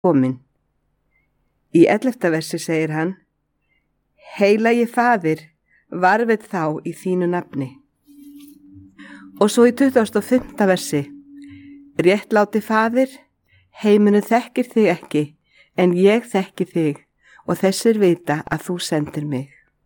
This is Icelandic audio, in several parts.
komin. Í 11. versi segir hann: Heilagi Faðir, varðveit þá í þínu nafni. Og svo í 25. versi: Réttláti Faðir, heimurinn þekkir þig ekki, en ég þekki þig og þessir vita að þú sendir mig.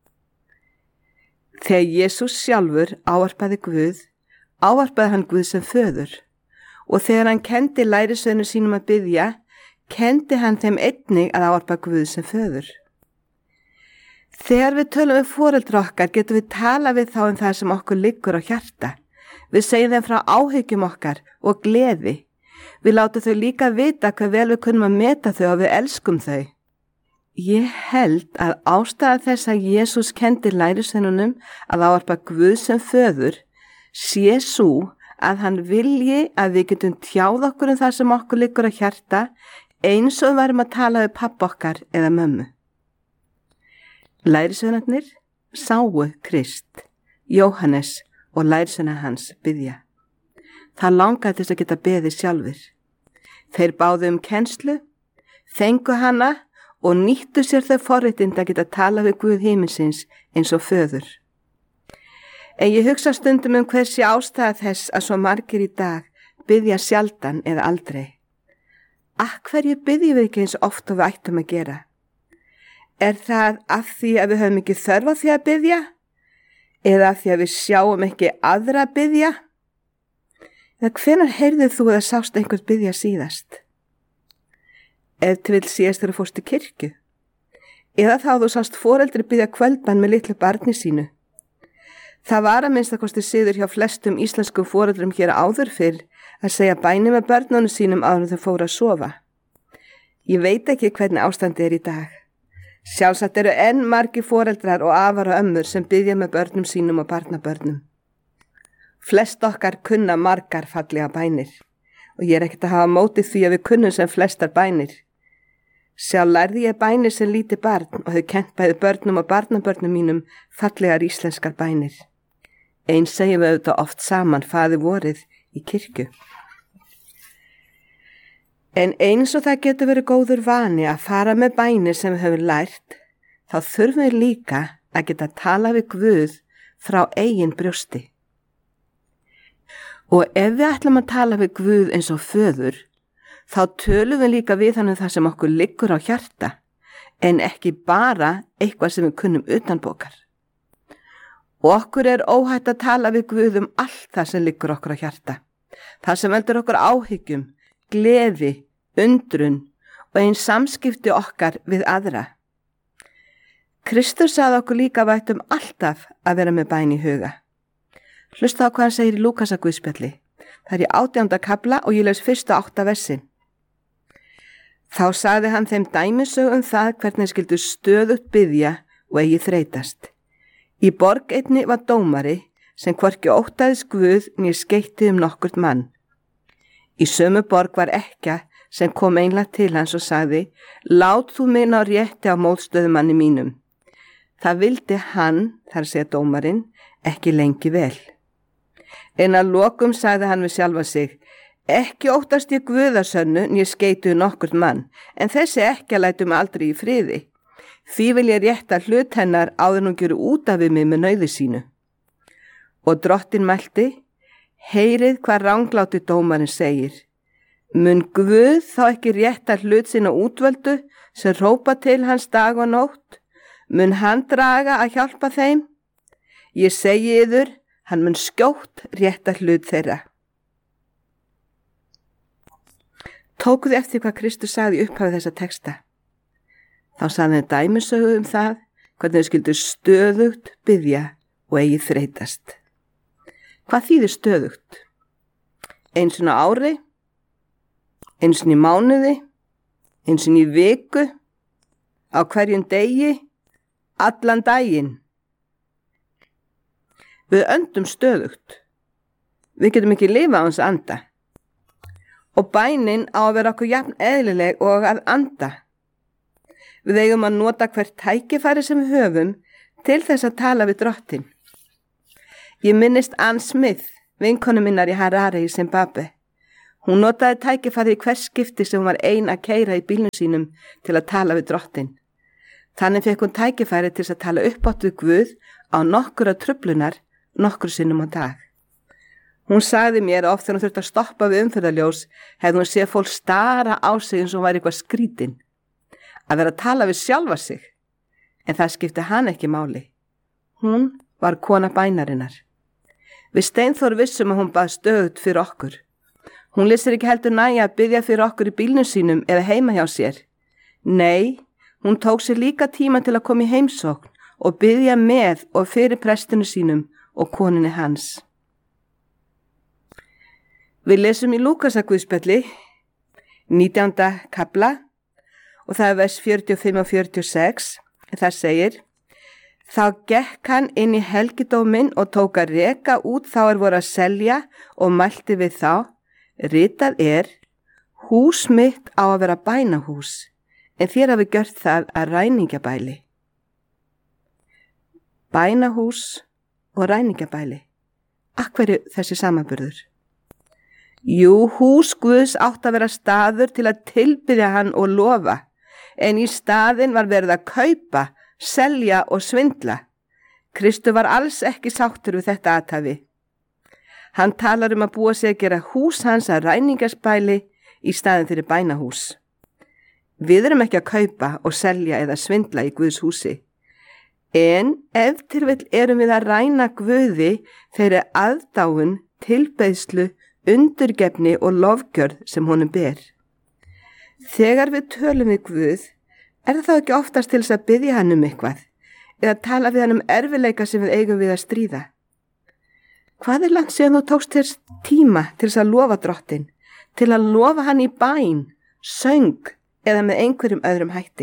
Þegar Jesús sjálfur ávarpaði Guð, ávarpaði hann Guð sem föður, og þegar hann kendi lærisveinum sínum að biðja, kendi hann þeim einnig að ávarpa Guð sem föður. Þegar við tölum við foreldra okkar getum við tala við þá það sem okkur liggur á hjarta. Við segjum þeim frá áhyggjum okkar og gleði. Við látum þau líka vita hvað vel við kunnum að meta þau og við elskum þau. Ég held að ástæða þess að Jesús kendi lærisveinunum að ávarpa Guð sem föður sé sú að hann vilji að við getum tjáð okkur það sem okkur liggur á hjarta eins og við varum að tala við pabba okkar eða mömmu. Lærisveinarnir sáu Krist, Jóhannes og lærisveinar hans biðja. Það langaði til þess að geta beðið sjálfur. Þeir báðu kennslu, fengu hana og nýttu sér þau forréttindi að geta tala við Guð himinsins eins og föður. En ég hugsa stundum hversi ástæða þess að svo margir í dag biðja sjaldan eða aldrei. Hverju biðjum við ekki eins oft og við ættum að gera? Er það af því að við höfum ekki þörf á því að biðja? Eða af því að við sjáum ekki aðra biðja? Eða hvenær heyrðir þú eða sást einhvern biðja síðast? Ef til vill síðast þegar þú fórst í kirkju? Eða þá þú sást foreldri biðja kvöldbann með litlu barni sínu? Það var að minnstakosti siður hjá flestum íslenskum foreldrum hér áður fyrr að segja bænir með börnunum sínum áður en þau fóru að sofa. Ég veit ekki hvernig ástandi í dag. Sjálfsagt eru enn margir foreldrar og afar og ömmur sem biðja með börnum sínum og barnabörnum. Flest okkar kunna margar fallega bænir og ég ekkert að hafa mótið því að við kunnum sem flestar bænir. Sjálf lærði ég bænir sem lítið barn og þau kennt bæði börnum og barnabörnum mínum fallegar íslenskar bænir. Eins segjum við auðvitað oft saman faðir vorið í kirkju. En eins og það getur verið góður vani að fara með bænir sem við höfum lært, þá þurfum við líka að geta tala við Guð frá eigin brjósti. Og ef við ætlum að tala við Guð eins og föður, þá tölum við líka við hann það sem okkur liggur á hjarta, en ekki bara eitthvað sem við kunnum utanbókar. Og okkur er óhætt að tala við Guð allt það sem liggur okkur á hjarta. Það sem veldur okkur áhyggjum, gleði, undrun og eins samskipti okkar við aðra. Kristur sagði okkur líka vægt alltaf að vera með bæn í huga. Hlusta á hvað hann segir í Lúkasarguðspjalli. Það er í 18. kafla og ég les fyrstu 8 versin. Þá sagði hann þeim dæmisög það hvernig skyldu stöðugt biðja og eigi þreytast. Í borg einni var dómari sem hvorki óttaðist Guð né skeytti nokkurt mann. Í sömu borg var ekkja sem kom einlega til hans og sagði: Lát þú mig ná rétti á mótstöðumanni mínum. Það vildi hann, þar að segja dómarinn, ekki lengi vel. En að lokum sagði hann við sjálfa sig: Ekki óttast ég Guðasönnu né skeytu nokkurt mann, en þessi ekkja lætur mig aldrei í friði. Því vil ég rétta hlut hennar áður hún gjöru út af við mig með nauði sínu. Og drottin mælti: Heyrið hvað rangláti dómarinn segir. Mun Guð þá ekki rétta hlut sína útvöldu sem rópa til hans dag og nótt? Mun hann draga að hjálpa þeim? Ég segi yður, hann mun skjótt rétta hlut þeirra. Tókuð eftir hvað Kristur sagði í upphafi þessa texta. Þá sagði hann dæmisögu það hvernig þau skyldu stöðugt biðja og eigi þreytast. Hvað þýðir stöðugt? Einu sinni á ári, einu sinni í mánuði, einu sinni í viku, á hverjum degi, allan daginn. Við öndum stöðugt. Við getum ekki lifa á hans anda. Og bænin á að vera okkur jafn eðlileg og að anda. Við eigum að nota hvert tækifæri sem við höfum til þess að tala við drottinn. Ég minnist Ann Smith, vinkonu minnar í Harare í Zimbabwe. Hún notaði tækifærið í hvers skipti sem hún var ein að keyra í bílnum sínum til að tala við Drottinn. Þannig fekk hún tækifærið til að tala uppátt við Guð á nokkura truflunar nokkru sinnum á dag. Hún sagði mér að oft þegar hún þurfti að stoppa við umferðarljós hefði hún séð fólk stara á sig eins og hún væri eitthvað skrítin. Að vera að tala við sjálfa sig. En það skipti hann ekki máli. Hún var kona bænarinnar. Við Steinþór vissum að hún bað stöðugt fyrir okkur. Hún lýsir ekki heldur nægja að biðja fyrir okkur í bílnum sínum eða heima hjá sér. Nei, hún tók sér líka tíma til að koma í heimsókn og biðja með og fyrir prestinu sínum og koninni hans. Við lesum í Lúkasarguðspjalli, 19. kafla og það er vers 45 og 46. Það segir: Þá gekk hann inn í helgidóminn og tók að reka út þá voru að selja og mælti við þá: Ritað er, hús mitt á að vera bænahús, en þér hafi gjört það að ræningjabæli. Bænahús og ræningjabæli. Af hverju þessi samanburður? Jú, hús Guðs átt að vera staður til að tilbiðja hann og lofa, en í staðinn var verið að kaupa, selja og svindla. Kristur var alls ekki sáttur við þetta athæfi. Hann talar að búa sig að gera hús hans að ræningjabæli í staðinn fyrir bænahús. Við erum ekki að kaupa og selja eða svindla í Guðs húsi. En ef til vill erum við að ræna Guði fyrir aðdáun, tilbeiðslu, undurgefni og lofgjörð sem honum ber. Þegar við tölum við Guð, er það þá ekki oftast til þess að biðja hann um eitthvað eða tala við hann um erfiðleika sem við eigum við að stríða? Hvað er langt síðan þú tókst þér tíma til þess að lofa Drottinn, til að lofa hann í bæn, söng eða með einhverjum öðrum hætti?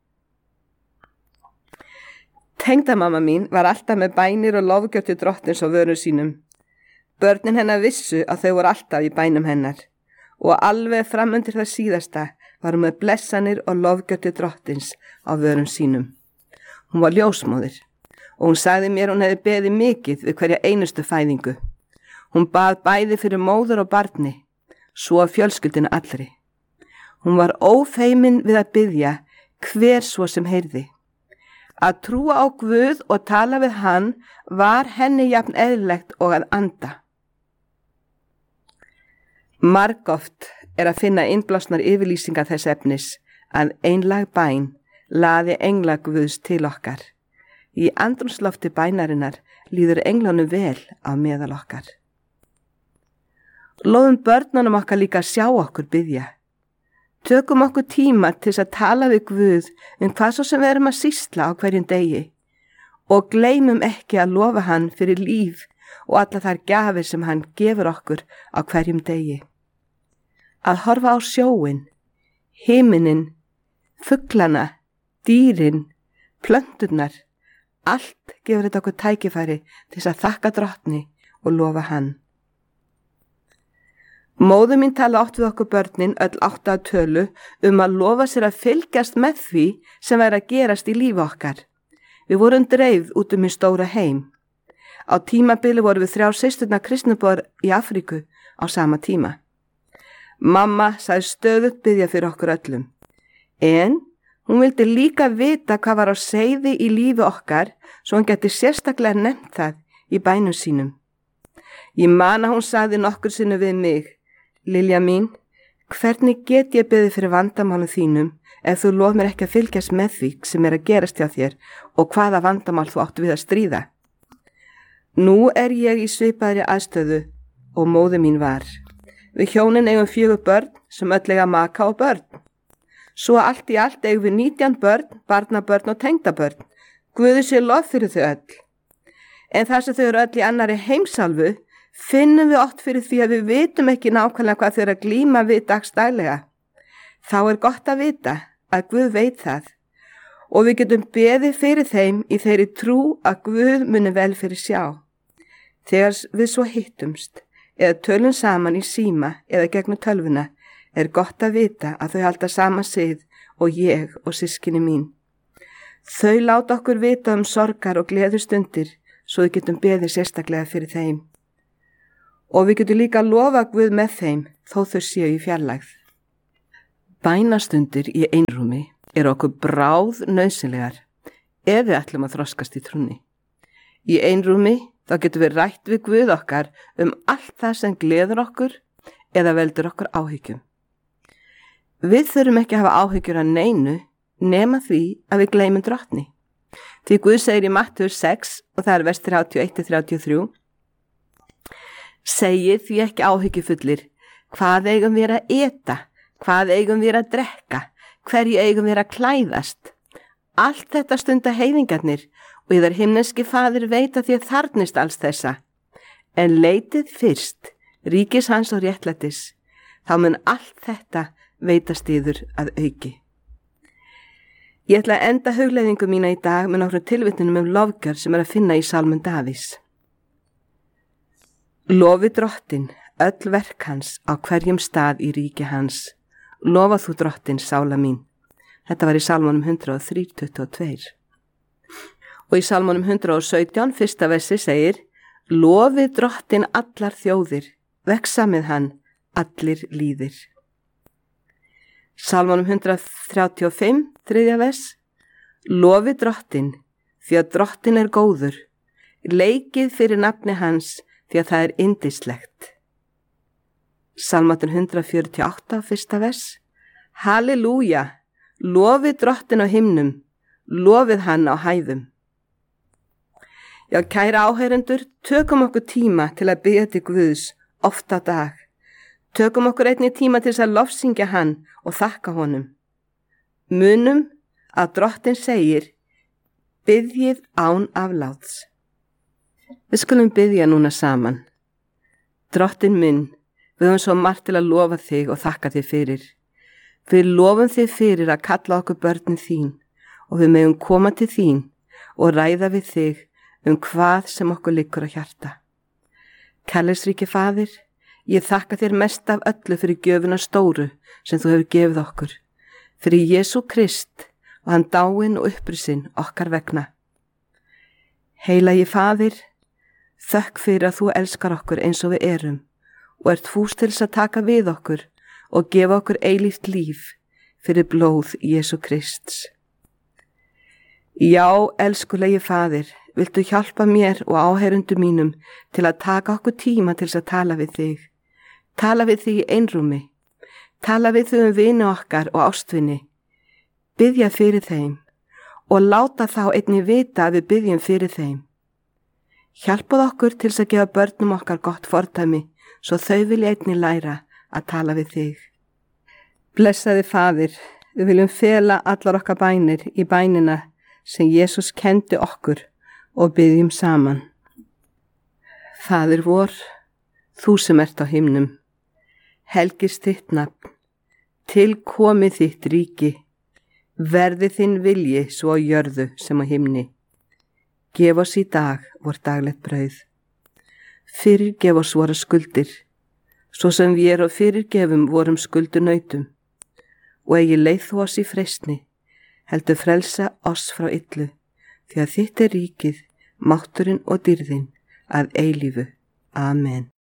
Tengdamamma mín var alltaf með bænir og lofgjörð til Drottins á vörum sínum. Börnin hennar vissu að þau voru alltaf í bænum hennar og alveg fram undir það síðasta var hún með blessanir og lofgjörð til Drottins á vörum sínum. Hún var ljósmóðir og hún sagði mér hún hefði beðið mikið við hverja einustu fæðingu. Hún bað bæði fyrir móður og barni, svo af fjölskyldinu allri. Hún var ófeimin við að biðja hver svo sem heyrði. Að trúa á Guð og tala við hann var henni jafn eðlilegt og að anda. Margoft er að finna innblásnar yfirlýsingar þess efnis að einlag bæn laði engla Guðs til okkar. Í andrúmslofti bænarinnar líður englunum vel á meðal okkar. Lofum börnunum okkar líka að sjá okkur biðja. Tökum okkur tíma til þess að tala við Guð hvað svo sem við erum að sýsla á hverjum degi og gleymum ekki að lofa hann fyrir líf og alla þær gjafir sem hann gefur okkur á hverjum degi. Að horfa á sjóin, himinin, fuglana, dýrin, plönturnar, allt gefur þetta okkur tækifæri til þess að þakka Drottni og lofa hann. Móður mín tala oft við okkur börnin öll 8 að tölu að lofa sér að fylgjast með því sem væri að gerast í lífi okkar. Við vorum dreifð út hinn stóra heim. Á tímabili vorum við 3 systurnar kristnubúar í Afríku á sama tíma. Mamma sagði stöðugt biðja fyrir okkur öllum. En hún vildi líka vita hvað var á seiði í lífi okkar svo hún geti sérstaklega nefnt það í bænum sínum. Ég man að hún sagði nokkur sinnum við mig: Lilja mín, hvernig get ég beðið fyrir vandamálum þínum ef þú lof mér ekki að fylgjast með því sem er að gerast hjá þér og hvaða vandamál þú áttu við að stríða? Nú er ég í svipaðri aðstöðu og móðir mín var. Við hjónin eigum 4 börn sem öll eiga maka og börn. Svo allt í allt eigum við 19 börn, barnabörn og tengdabörn. Guði sé lof fyrir þau öll. En þar sem þau eru öll í annarri heimsálfu, finnum við oft fyrir því að við vitum ekki nákvæmlega hvað þau eru að glíma við dagsdaglega. Þá er gott að vita að Guð veit það og við getum beðið fyrir þeim í þeirri trú að Guð muni vel fyrir sjá. Þegar við svo hittumst eða tölum saman í síma eða gegnum tölvuna er gott að vita að þau halda sama sið og ég og systkini mín. Þau láta okkur vita sorgar og gleðustundir svo við getum beðið sérstaklega fyrir þeim. og við getum líka að lofa Guð með þeim þó þau séu í fjarlægð. Bænastundir í einrúmi eru okkur bráð nauðsynlegar ef við ætlum að þroskast í trúnni. Í einrúmi þá getum við rætt við Guð okkar allt það sem gleður okkur eða veldur okkur áhyggjum. Við þurfum ekki að hafa áhyggjur að neinu nema því að við gleymum Drottni. Því Guð segir í Mattheus 6 og það er vers 31-33: Segið því ekki áhyggjufullir, hvað eigum við að eta, hvað eigum við að drekka, hverju eigum við að klæðast. Allt þetta stunda heiðingarnir og yðar himneski Faðir veit að þér þarfnist alls þessa. En leitið fyrst ríkis hans og réttlætis, þá mun allt þetta veitast yður að auki. Ég ætla að enda hugleiðingu mína í dag með nokkrum tilvitnunum lofgjörð sem að finna í Sálmum Davíðs. Lofi Drottinn öll verk hans á hverjum stað í ríki hans. Lofa þú Drottinn, sála mín. Þetta var í Sálmunum 103:22. Og í Sálmunum 117, fyrsta versi segir: Lofi Drottinn allar þjóðir, vexa með hann allir líðir. Sálmunum 135, þriðja vers: Lofi Drottinn, því að Drottinn er góður, leikið fyrir nafni hans, því að það er yndislegt. Sálmáttin 148, fyrsta vers: Halleluja, lofið Drottinn á himnum, lofið hann á hæðum. Já, kæra áheyrendur, tökum okkur tíma til að biðja til Guðs oft á dag. Tökum okkur einnig tíma til þess að lofsyngja hann og þakka honum. Munum að Drottinn segir: biðjið án afláts. Við skulum biðja núna saman. Drottinn minn, við höfum svo margt til að lofa þig og þakka þig fyrir. Við lofum þig fyrir að kalla okkur börnin þín og við megum koma til þín og ræða við þig hvað sem okkur liggur á hjarta. Kærleiksríki Faðir, ég þakka þér mest af öllu fyrir gjöfuna stóru sem þú hefur gefið okkur, fyrir Jesú Krist og hann dáinn og upprisinn okkar vegna. Heilagi Faðir, þökk fyrir að þú elskar okkur eins og við erum og ert fús til þess að taka við okkur og gefa okkur eilíft líf fyrir blóð Jesú Krists. Já, elskulegi Faðir, viltu hjálpa mér og áheyrendum mínum til að taka okkur tíma til þess að tala við þig. Tala við þig í einrúmi. Tala við þig vini okkar og ástvini. Biðja fyrir þeim og láta þá einnig vita að við biðjum fyrir þeim. Hjálpað okkur til þess að gefa börnum okkar gott fordæmi svo þau vilja einnig læra að tala við þig. Blessaði Faðir, við viljum fela allar okkar bænir í bænina sem Jesús kendi okkur og biðjum saman. Faðir vor, þú sem ert á himnum, helgist þitt nafn, tilkomi þitt ríki, verði þinn vilji svo á jörðu sem á himni. Gef oss í dag vor daglegt brauð. Fyrirgef oss vora skuldir, svo sem við og fyrirgefum vorum skuldunautum, og eigi leið þú oss í freistni, heldur frelsa oss frá illu, því að þitt er ríkið, mátturinn og dýrðin að eilífu. Amen.